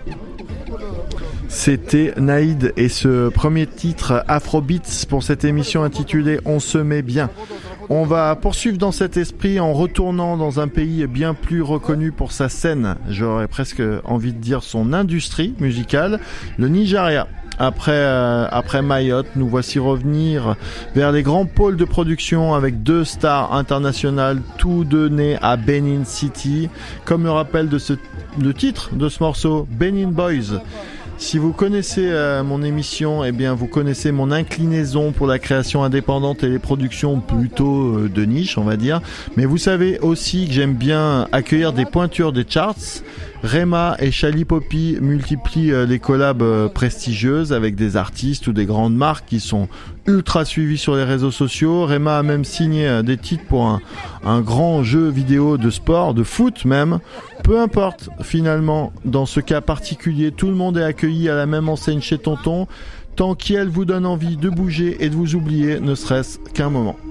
C'était Naïd et ce premier titre Afrobeats pour cette émission intitulée On se met bien. On va poursuivre dans cet esprit en retournant dans un pays bien plus reconnu pour sa scène, j'aurais presque envie de dire son industrie musicale, le Nigeria. Après Mayotte, nous voici revenir vers les grands pôles de production avec 2 stars internationales, tous deux nés à Benin City, comme le rappelle le titre de ce morceau, Benin Boys. Si vous connaissez mon émission, eh bien vous connaissez mon inclinaison pour la création indépendante et les productions plutôt de niche, on va dire. Mais vous savez aussi que j'aime bien accueillir des pointures des charts. Rema et Shali Poppy multiplient les collabs prestigieuses avec des artistes ou des grandes marques qui sont ultra suivies sur les réseaux sociaux. Rema a même signé des titres pour un grand jeu vidéo de sport, de foot même. Peu importe, finalement, dans ce cas particulier, tout le monde est accueilli à la même enseigne chez Tonton, tant qu'elle vous donne envie de bouger et de vous oublier, ne serait-ce qu'un moment.